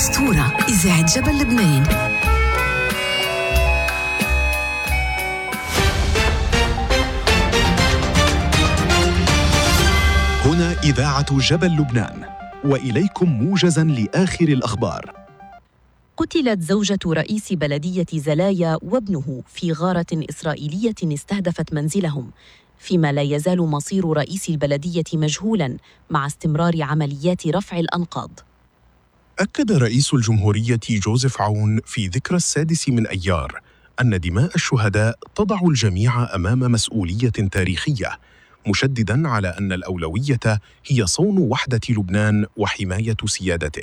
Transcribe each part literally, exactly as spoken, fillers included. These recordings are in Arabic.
الأسطورة إذاعة جبل لبنان. هنا إذاعة جبل لبنان، وإليكم موجزاً لآخر الأخبار. قتلت زوجة رئيس بلدية زلايا وابنه في غارة إسرائيلية استهدفت منزلهم، فيما لا يزال مصير رئيس البلدية مجهولاً مع استمرار عمليات رفع الأنقاض. أكد رئيس الجمهورية جوزيف عون في ذكرى السادس من أيار أن دماء الشهداء تضع الجميع أمام مسؤولية تاريخية، مشدداً على أن الأولوية هي صون وحدة لبنان وحماية سيادته.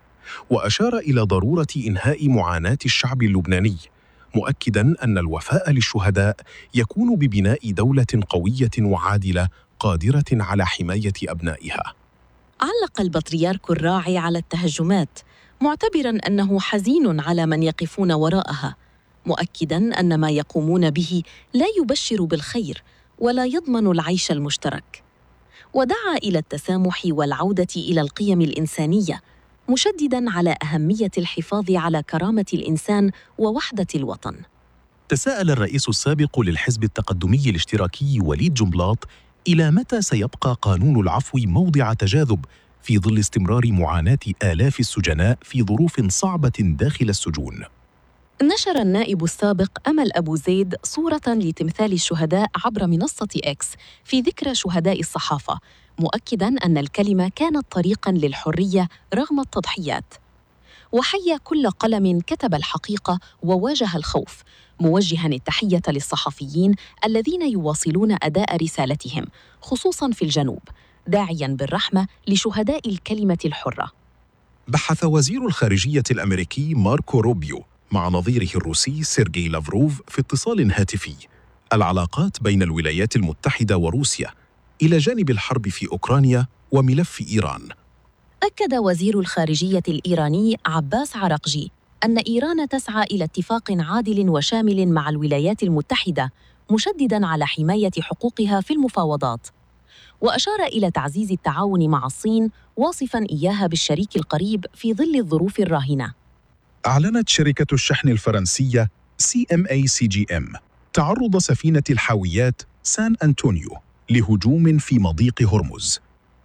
وأشار إلى ضرورة إنهاء معاناة الشعب اللبناني، مؤكداً أن الوفاء للشهداء يكون ببناء دولة قوية وعادلة قادرة على حماية أبنائها. علق البطريرك الراعي على التهجمات، معتبراً أنه حزين على من يقفون وراءها، مؤكداً أن ما يقومون به لا يبشر بالخير ولا يضمن العيش المشترك. ودعا إلى التسامح والعودة إلى القيم الإنسانية، مشدداً على أهمية الحفاظ على كرامة الإنسان ووحدة الوطن. تساءل الرئيس السابق للحزب التقدمي الاشتراكي وليد جنبلاط إلى متى سيبقى قانون العفو موضع تجاذب في ظل استمرار معاناة آلاف السجناء في ظروف صعبة داخل السجون. نشر النائب السابق أمل أبو زيد صورة لتمثال الشهداء عبر منصة إكس في ذكرى شهداء الصحافة، مؤكداً أن الكلمة كانت طريقاً للحرية رغم التضحيات. وحيا كل قلم كتب الحقيقة وواجه الخوف، موجهاً التحية للصحفيين الذين يواصلون أداء رسالتهم خصوصاً في الجنوب، داعياً بالرحمة لشهداء الكلمة الحرة. بحث وزير الخارجية الأمريكي ماركو روبيو مع نظيره الروسي سيرجي لافروف في اتصال هاتفي العلاقات بين الولايات المتحدة وروسيا إلى جانب الحرب في أوكرانيا وملف إيران. أكد وزير الخارجية الإيراني عباس عراقجي أن إيران تسعى إلى اتفاق عادل وشامل مع الولايات المتحدة، مشدداً على حماية حقوقها في المفاوضات. وأشار إلى تعزيز التعاون مع الصين، واصفاً إياها بالشريك القريب في ظل الظروف الراهنة. أعلنت شركة الشحن الفرنسية سي إم إيه سي جي إم تعرض سفينة الحاويات سان أنطونيو لهجوم في مضيق هرمز،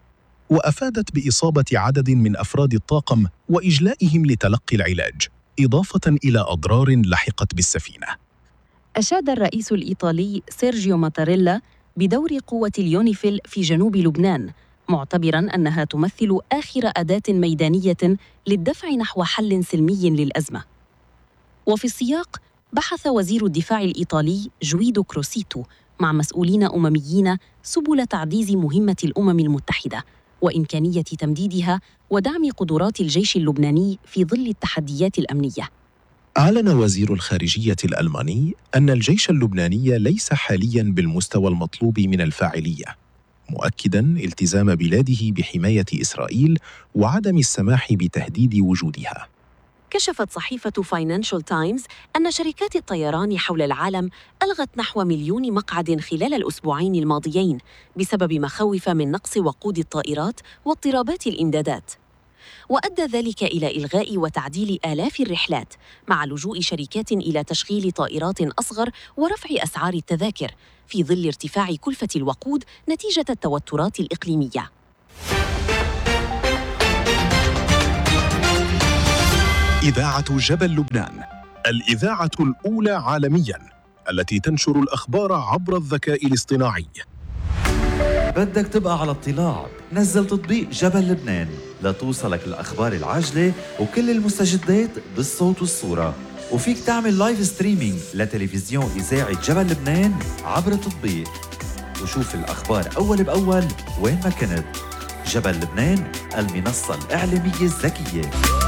وأفادت بإصابة عدد من أفراد الطاقم وإجلائهم لتلقي العلاج، إضافة إلى أضرار لحقت بالسفينة. أشاد الرئيس الإيطالي سيرجيو ماتاريلا بدور قوة اليونيفيل في جنوب لبنان، معتبراً أنها تمثل آخر أداة ميدانية للدفع نحو حل سلمي للأزمة. وفي السياق، بحث وزير الدفاع الإيطالي جويدو كروسيتو مع مسؤولين أمميين سبل تعزيز مهمة الأمم المتحدة وإمكانية تمديدها ودعم قدرات الجيش اللبناني في ظل التحديات الأمنية. أعلن وزير الخارجية الألماني أن الجيش اللبناني ليس حالياً بالمستوى المطلوب من الفاعلية، مؤكداً التزام بلاده بحماية إسرائيل وعدم السماح بتهديد وجودها. كشفت صحيفة فاينانشال تايمز أن شركات الطيران حول العالم ألغت نحو مليون مقعد خلال الأسبوعين الماضيين بسبب مخاوف من نقص وقود الطائرات واضطرابات الإمدادات. وأدى ذلك إلى إلغاء وتعديل آلاف الرحلات، مع لجوء شركات إلى تشغيل طائرات أصغر ورفع أسعار التذاكر في ظل ارتفاع كلفة الوقود نتيجة التوترات الإقليمية. إذاعة جبل لبنان، الإذاعة الأولى عالمياً التي تنشر الأخبار عبر الذكاء الاصطناعي. بدك تبقى على اطلاع؟ نزل تطبيق جبل لبنان لتوصلك الأخبار العاجلة وكل المستجدات بالصوت والصورة، وفيك تعمل لايف ستريمينج لتلفزيون إذاعة جبل لبنان عبر التطبيق، وشوف الأخبار أول بأول وين ما كنت. جبل لبنان، المنصة الإعلامية الذكية.